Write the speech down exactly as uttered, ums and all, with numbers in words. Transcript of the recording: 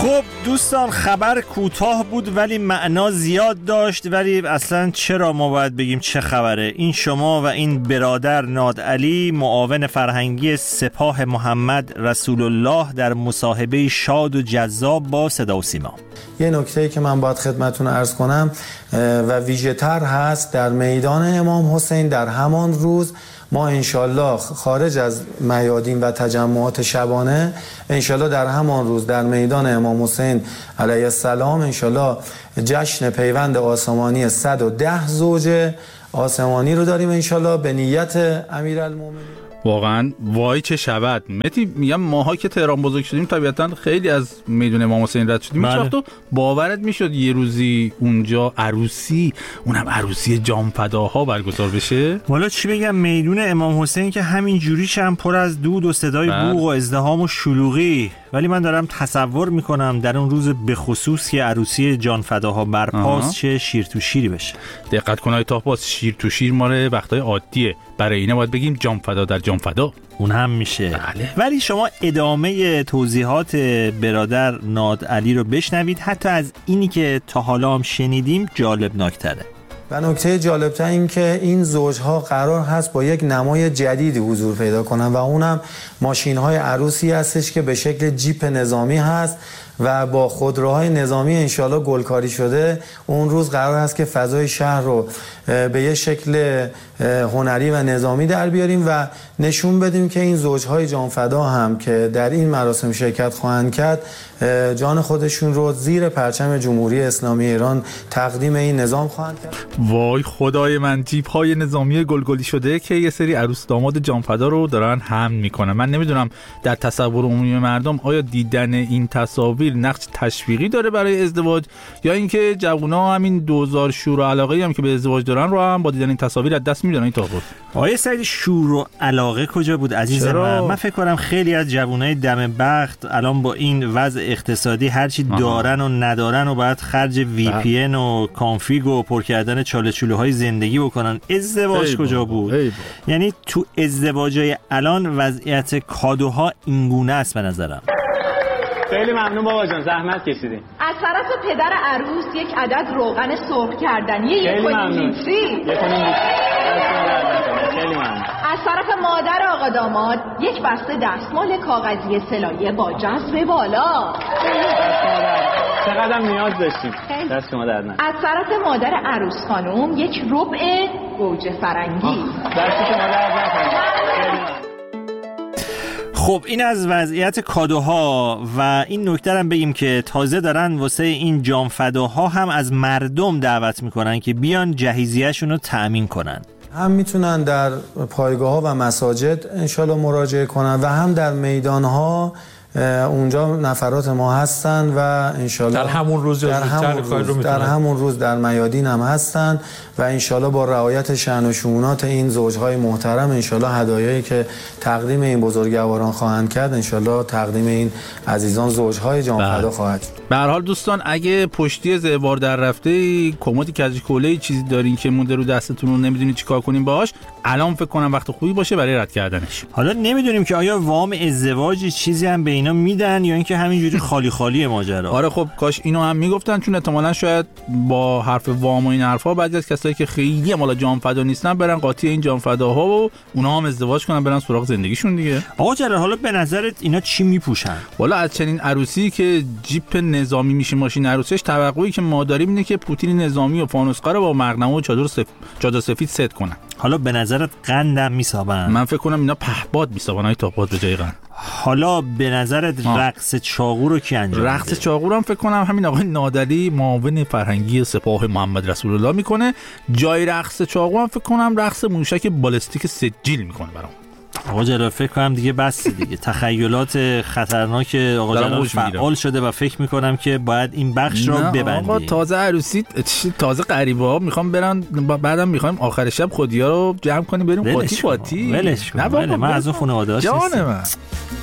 خب دوستان، خبر کوتاه بود ولی معنا زیاد داشت. ولی اصلا چرا ما باید بگیم چه خبره؟ این شما و این برادر نادعلی، معاون فرهنگی سپاه محمد رسول الله، در مصاحبه شاد و جذاب با صدا و سیما. یه نکته‌ای که من باید خدمتتون عرض کنم و ویژه‌تر هست، در میدان امام حسین در همان روز ما انشالله خارج از میادین و تجمعات شبانه، انشالله در همان روز در میدان امام حسین علیه السلام انشالله جشن پیوند آسمانی صد و ده زوج آسمانی رو داریم انشالله به نیت امیرالمومنین. واقعا وای چه شود. متی میگم ماها که تهران بزرگ شدیم طبیعتا خیلی از میدون امام حسین رد شدیم. هیچ وقت تو باورت میشد یه روزی اونجا عروسی، اونم عروسی جامفداها برگزار بشه؟ والا چی بگم، میدون امام حسین که همین جوریش هم پر از دود و صدای بوق و ازدحام و شلوغی. ولی من دارم تصور میکنم در اون روز به خصوص که عروسی جانفداها برپاس چه شیر تو شیری بشه. دقت کنای تاپاس، شیر تو شیر ماره وقتای عادیه، برای اینه باید بگیم جانفدا در جانفدا. اون هم میشه. بله. ولی شما ادامه توضیحات برادر نادعلی رو بشنوید، حتی از اینی که تا حالا هم شنیدیم جالب ناکتره. و نکته جالبتر این که این زوجها قرار هست با یک نمای جدیدی حضور پیدا کنن و اونم ماشین‌های عروسی هستش که به شکل جیپ نظامی هست و با خودروهای نظامی انشالله گلکاری شده. اون روز قرار هست که فضای شهر رو به یه شکل هنری و نظامی در بیاریم و نشون بدیم که این زوجهای جانفدا هم که در این مراسم شرکت خواهند کرد جان خودشون رو زیر پرچم جمهوری اسلامی ایران تقدیم این نظام خواهند کرد. وای خدای من، جیپ های نظامی گلگلی شده که یه سری عروس داماد جانفدا رو دارن حمل میکنن. من نمیدونم در تصور عمومی مردم آیا دیدن این تصاویر نقش تشویقی داره برای ازدواج، یا اینکه جوونا همین دوزار شور و علاقه هم که به ازدواج دارن رو هم با دیدن این تصاویر از دست میدن. این تاپوت آیه سعید، شور و علاقه کجا بود عزیز من؟ من فکر کنم خیلی از جوونای دم بخت الان با این وضع اقتصادی هرچی آها. دارن و ندارن و باید خرج وی پی ان و کانفیگ و پر کردن چاله چوله های زندگی بکنن. ازدواج کجا بود؟ یعنی تو ازدواجای الان وضعیت کادوها اینگونه است به نظرم. خیلی ممنون بابا جان، زحمت کشیدین. از طرف پدر عروس یک عدد روغن سرخ کردنی یک و نیم لیتری. خیلی ممنون. از طرف مادر آقا داماد یک بسته دستمال کاغذی سلایه با جذب بالا. چقدر نیاز داشتیم. دست شما درد نکنه. از طرف مادر عروس خانم یک ربع گوجه فرنگی. دست شما درد نکنه. خب این از وضعیت کادوها و این نکته هم بگیم که تازه دارن واسه این جانفداها هم از مردم دعوت میکنن که بیان جهیزیه‌شون رو تأمین کنن. هم میتونن در پایگاه‌ها و مساجد انشالله مراجعه کنن و هم در میدان‌ها اونجا نفرات ما هستن و انشالله در همون روز در همون روز در همون روز در میادین هم هستن و انشالله با رعایت شأن و شؤونات این زوجهای محترم انشالله هدایایی که تقدیم این بزرگواران خواهند کرد انشالله تقدیم این عزیزان زوجهای جانفدا خواهد شد. به هر حال دوستان، اگه پشتی زوار در رفته، کمدی کج کوله چیزی دارین که مونده رو دستتون رو نمیدونید چیکار کنین باهاش، الان فکر کنم وقت خوبی باشه برای رد کردنش. حالا نمیدونیم که آیا وام ازدواج چیزی هم به اینا میدن یا اینکه همینجوری خالی خالی ماجرا. آره خب کاش اینو هم میگفتن، چون احتمالاً شاید با حرف وام و این حرفا بعضی از کسایی که خیلی مالا جانفدا نیستن برن قاطی این جانفداها و اونا هم ازدواج کنن برن سراغ زندگیشون دیگه. آقا جلال، حالا به نظرت اینا چی میپوشن؟ والا از چنین عروسی که جیپ نظامی میشه ماشین عروسیش، توقعی که ما داریم اینه که پوتین نظامی و فانوسقا رو با مقنعه و چادر سف... چادر سفید ست کنن. حالا به نظرت قندم میسابن؟ من فکر کنم اینا پهپاد میسابن، های تاپاد به جای قند. حالا به نظرت رقص چاقو رو کی انجام میده؟ رقص چاقو رو هم فکر کنم همین آقای نادعلی معاون فرهنگی سپاه محمد رسول الله میکنه. جای رقص چاقو هم فکر کنم رقص موشک بالستیک سجیل میکنه برام. آقا جلال فکر کنم دیگه بس دیگه تخیلات خطرناک آقا جلال فعال شده و فکر میکنم که باید این بخش رو ببندیم. آقا تازه عروسی، تازه غریبه ها میخوام برن، بعدم میخوایم آخر شب خودیا رو جمع کنیم بریم پاتی پاتی. ولش کن. من از اون خانواده هاش جان من.